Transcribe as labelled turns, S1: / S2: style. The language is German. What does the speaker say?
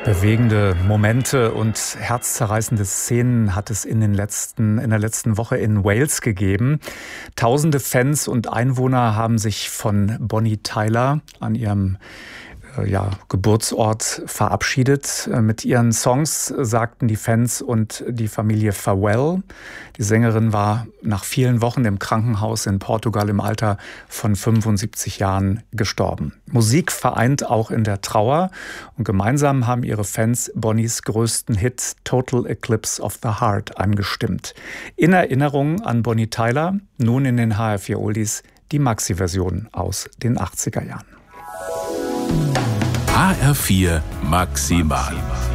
S1: Bewegende Momente und herzzerreißende Szenen hat es in der letzten Woche in Wales gegeben. Tausende Fans und Einwohner haben sich von Bonnie Tyler an ihrem Geburtsort verabschiedet. Mit ihren Songs sagten die Fans und die Familie Farewell. Die Sängerin war nach vielen Wochen im Krankenhaus in Portugal im Alter von 75 Jahren gestorben. Musik vereint auch in der Trauer und gemeinsam haben ihre Fans Bonnies größten Hit Total Eclipse of the Heart angestimmt. In Erinnerung an Bonnie Tyler, nun in den HR4 Oldies die Maxi-Version aus den 80er Jahren.
S2: HR4 Maximal.